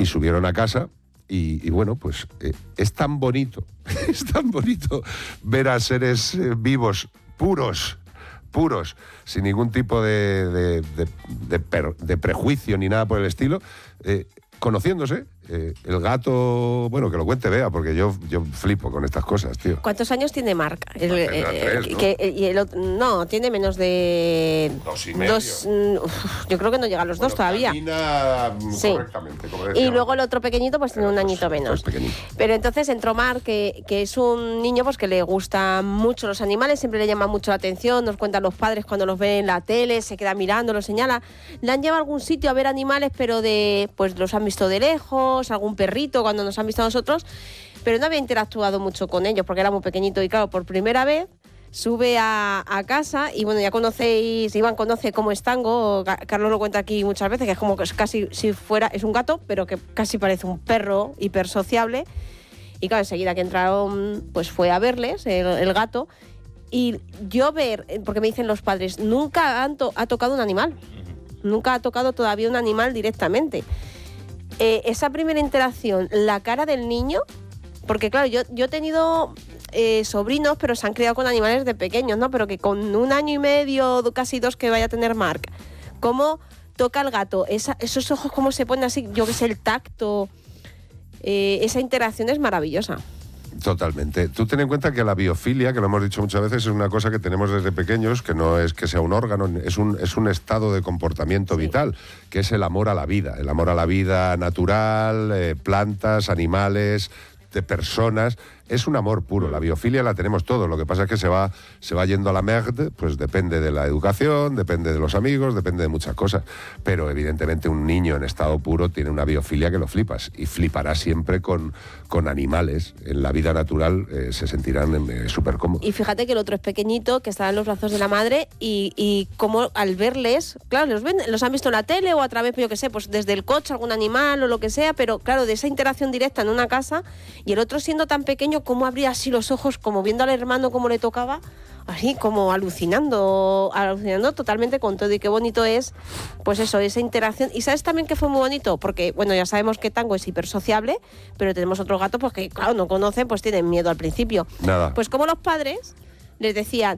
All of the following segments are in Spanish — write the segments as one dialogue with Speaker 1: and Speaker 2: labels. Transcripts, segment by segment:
Speaker 1: y subieron a casa. Y bueno, pues es tan bonito ver a seres vivos, puros, sin ningún tipo de prejuicio ni nada por el estilo, conociéndose. El gato, bueno, que lo cuente Bea, porque yo flipo con estas cosas, tío.
Speaker 2: ¿Cuántos años tiene Marc?
Speaker 1: ¿no?
Speaker 2: No, tiene menos de...
Speaker 1: 2,5.
Speaker 2: Yo creo que no llega a los 2 todavía.
Speaker 1: Camina correctamente, como decía.
Speaker 2: Y luego el otro pequeñito pues tiene un añito menos. Pero entonces entró Marc, que es un niño pues que le gustan mucho los animales, siempre le llama mucho la atención, nos cuentan los padres cuando los ven en la tele, se queda mirando, lo señala. Le han llevado a algún sitio a ver animales, pero pues los han visto de lejos, algún perrito cuando nos han visto a nosotros, pero no había interactuado mucho con ellos porque era muy pequeñito y claro, por primera vez sube a casa y bueno, ya conocéis, Iván conoce cómo es Tango, Carlos lo cuenta aquí muchas veces, que es como que es casi si fuera, es un gato, pero que casi parece un perro hiper sociable. Y claro, enseguida que entraron, pues fue a verles, el gato, y yo porque me dicen los padres, nunca ha tocado un animal, nunca ha tocado todavía un animal directamente. Esa primera interacción, la cara del niño, porque claro, yo he tenido sobrinos, pero se han criado con animales de pequeños, ¿no? Pero que con 1 año y medio, casi 2 que vaya a tener Marc, cómo toca el gato, esos ojos cómo se ponen así, yo que sé, el tacto, esa interacción es maravillosa.
Speaker 1: Totalmente. Tú ten en cuenta que la biofilia, que lo hemos dicho muchas veces, es una cosa que tenemos desde pequeños, que no es que sea un órgano, es un estado de comportamiento vital, que es el amor a la vida natural, plantas, animales, de personas. Es un amor puro, la biofilia la tenemos todos, lo que pasa es que se va yendo a la merde, pues depende de la educación, depende de los amigos, depende de muchas cosas, pero evidentemente un niño en estado puro tiene una biofilia que lo flipas, y flipará siempre con animales. En la vida natural se sentirán súper cómodos.
Speaker 2: Y fíjate que el otro es pequeñito, que está en los brazos de la madre, y como al verles, claro, los han visto en la tele o a través, yo qué sé, pues desde el coche, algún animal o lo que sea, pero claro, de esa interacción directa en una casa, y el otro siendo tan pequeño, cómo abría así los ojos, como viendo al hermano cómo le tocaba, así como alucinando totalmente con todo. Y qué bonito es, pues eso, esa interacción. Y ¿sabes también que fue muy bonito? Porque, bueno, ya sabemos que Tango es hipersociable, pero tenemos otro gato pues que, claro, no conocen, pues tienen miedo al principio.
Speaker 1: Nada.
Speaker 2: Pues como los padres les decían,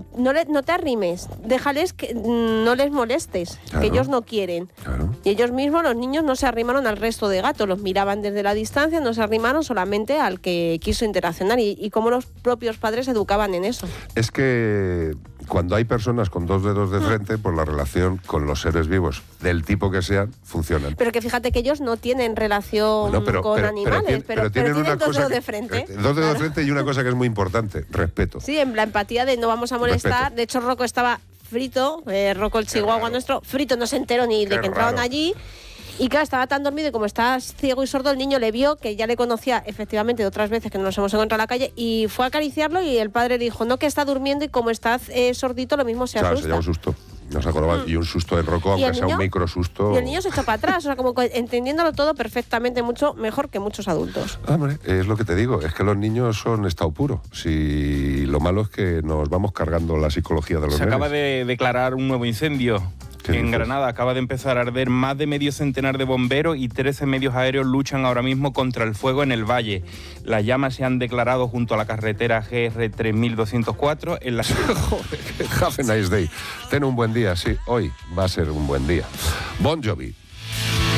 Speaker 2: no te arrimes, déjales que no les molestes, claro, que ellos no quieren.
Speaker 1: Claro.
Speaker 2: Y ellos mismos, los niños, no se arrimaron al resto de gatos, los miraban desde la distancia, no se arrimaron solamente al que quiso interaccionar, y cómo los propios padres educaban en eso.
Speaker 1: Es que cuando hay personas con 2 dedos de frente, pues la relación con los seres vivos, del tipo que sean, funcionan.
Speaker 2: Pero que fíjate que ellos no tienen relación con animales, pero tienen una 2 dedos de frente.
Speaker 1: 2 dedos de frente y una cosa que es muy importante, respeto.
Speaker 2: Sí, en la empatía de no vamos a molestar. Respeto. De hecho, Rocco estaba frito, Rocco el chihuahua nuestro, frito, no se enteró ni de que entraron allí. Y claro, estaba tan dormido y como está ciego y sordo, el niño le vio, que ya le conocía efectivamente de otras veces que nos hemos encontrado en la calle, y fue a acariciarlo, y el padre dijo, no, que está durmiendo, y como está sordito, lo mismo se asusta.
Speaker 1: Claro, se llama un susto. Nos acordaba, y un susto de Rocco, aunque sea un micro susto.
Speaker 2: Y el niño se echó para atrás, o sea, como entendiéndolo todo perfectamente, mucho mejor que muchos adultos.
Speaker 1: Hombre, es lo que te digo, es que los niños son estado puro. Si lo malo es que nos vamos cargando la psicología de los
Speaker 3: nenes. Se acaba de declarar un nuevo incendio. En Granada acaba de empezar a arder, más de medio centenar de bomberos y 13 medios aéreos luchan ahora mismo contra el fuego en el valle. Las llamas se han declarado junto a la carretera GR 3204 en la...
Speaker 1: Joder, have a nice day. Ten un buen día, sí, hoy va a ser un buen día. Bon Jovi.